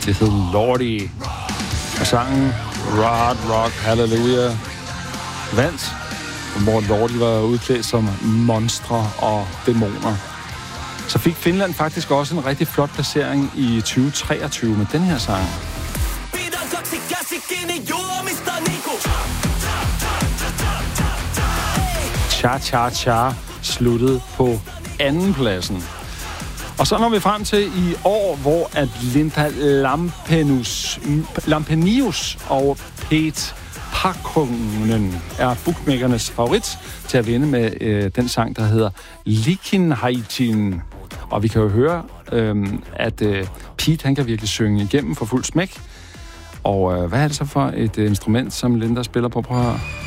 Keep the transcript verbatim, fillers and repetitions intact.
Det hed Lordy. Og sangen Rod Rock Hallelujah vandt, hvor Lordy var udklædt som monstre og dæmoner. Så fik Finland faktisk også en rigtig flot placering i tyve treogtyve med den her sang. Cha Cha Cha sluttede på anden pladsen. Og så når vi frem til i år, hvor at Linda Lampenius, Lampenius og Pete Parkkonen er bookmakernes favorit til at vinde med øh, den sang, der hedder Likinheitin. Og vi kan jo høre, øh, at øh, Pete, han kan virkelig synge igennem for fuld smæk. Og øh, hvad er det så for et øh, instrument, som Linda spiller på? Prøv at høre.